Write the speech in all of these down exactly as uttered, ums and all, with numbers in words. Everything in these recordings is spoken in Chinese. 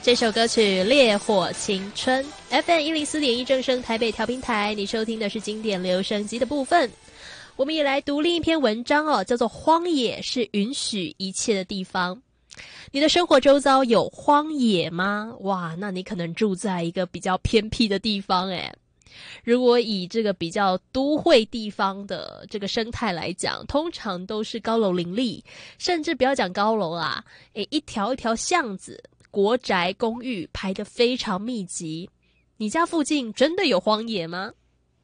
这首歌曲《烈火青春》 F M 一零四点一正声台北调频台，你收听的是经典留声机的部分。我们也来读另一篇文章哦，叫做《荒野是允许一切的地方》。你的生活周遭有荒野吗？哇，那你可能住在一个比较偏僻的地方诶。如果以这个比较都会地方的这个生态来讲，通常都是高楼林立，甚至不要讲高楼啦，诶，一条一条巷子，国宅公寓排得非常密集。你家附近真的有荒野吗？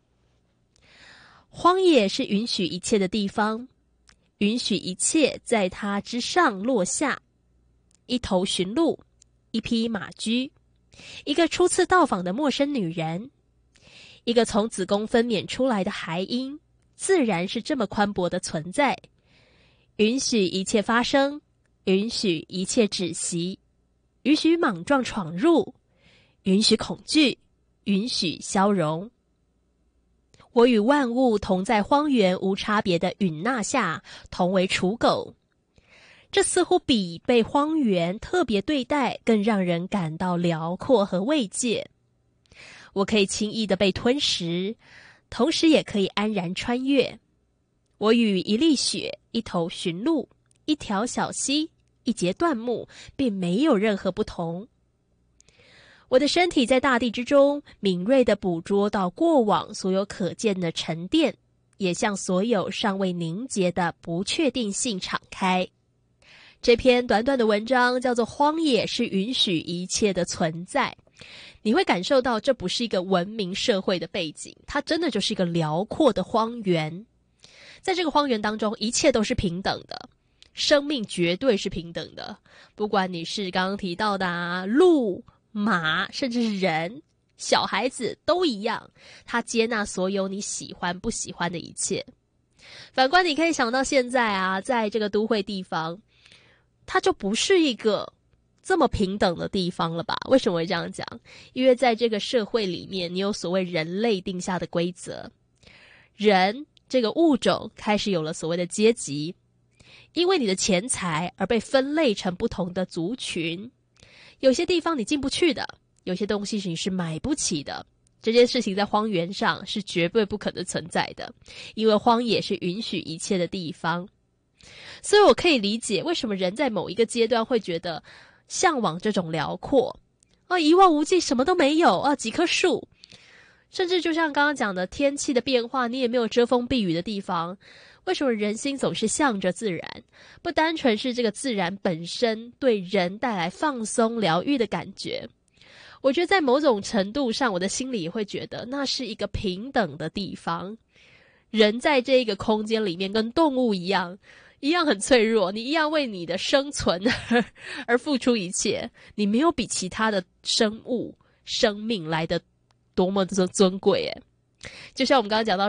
荒野是允许一切的地方，允许一切在它之上落下。一头驯鹿，一匹马驹，一个初次到访的陌生女人，一个从子宫分娩出来的孩婴，自然是这么宽博的存在。允许一切发生，允许一切止息，允许莽撞闯入，允许恐惧，允许消融。我与万物同在荒原无差别的允纳下，同为刍狗。这似乎比被荒原特别对待更让人感到辽阔和慰藉。我可以轻易地被吞食，同时也可以安然穿越。我与一粒雪、一头驯鹿、一条小溪、一节断木并没有任何不同。我的身体在大地之中敏锐地捕捉到过往所有可见的沉淀，也向所有尚未凝结的不确定性敞开。这篇短短的文章叫做《荒野是允许一切的存在》，你会感受到这不是一个文明社会的背景，它真的就是一个辽阔的荒原。在这个荒原当中，一切都是平等的，生命绝对是平等的，不管你是刚刚提到的啊，鹿、马，甚至是人、小孩子都一样，它接纳所有你喜欢不喜欢的一切。反观你可以想到现在啊，在这个都会地方，它就不是一个这么平等的地方了吧？为什么会这样讲？因为在这个社会里面，你有所谓人类定下的规则，人这个物种开始有了所谓的阶级，因为你的钱财而被分类成不同的族群。有些地方你进不去的，有些东西你是买不起的。这件事情在荒原上是绝对不可能存在的，因为荒野是允许一切的地方。所以我可以理解为什么人在某一个阶段会觉得向往这种辽阔啊，一望无际，什么都没有啊，几棵树，甚至就像刚刚讲的天气的变化，你也没有遮风避雨的地方。为什么人心总是向着自然？不单纯是这个自然本身对人带来放松疗愈的感觉，我觉得在某种程度上，我的心里也会觉得那是一个平等的地方。人在这个空间里面跟动物一样，一样很脆弱，你一样为你的生存而而付出一切，你没有比其他的生物生命来得多么的尊贵耶。就像我们刚刚讲到